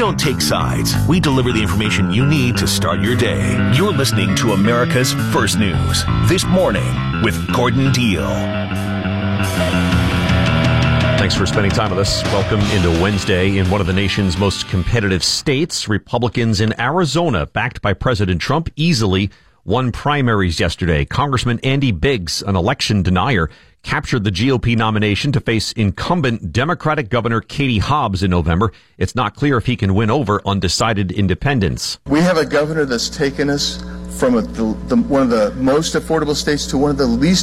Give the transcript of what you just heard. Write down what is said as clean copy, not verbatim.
don't take sides. We deliver the information you need to start your day. You're listening to America's First News. This Morning with Gordon Deal. Thanks for spending time with us. Welcome into Wednesday. In one of the nation's most competitive states, Republicans in Arizona, backed by President Trump, easily won primaries yesterday. Congressman Andy Biggs, an election denier, captured the GOP nomination to face incumbent Democratic Governor Katie Hobbs in November. It's not clear if he can win over undecided independents. We have a governor that's taken us from one of the most affordable states to one of the least